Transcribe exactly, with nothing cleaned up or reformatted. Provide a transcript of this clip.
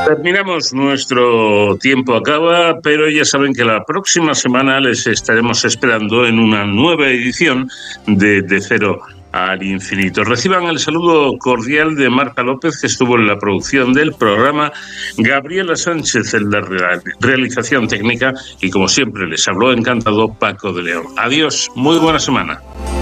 Terminamos, nuestro tiempo acaba, pero ya saben que la próxima semana les estaremos esperando en una nueva edición de De Cero al Infinito. Reciban el saludo cordial de Marta López, que estuvo en la producción del programa, Gabriela Sánchez en la realización técnica y, como siempre, les habló encantado Paco de León. Adiós, muy buena semana.